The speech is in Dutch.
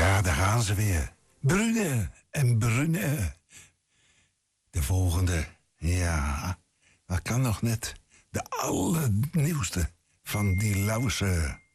Ja, daar gaan ze weer. Brune en Brune. De volgende, ja, dat kan nog net. De allernieuwste van die Lauwse.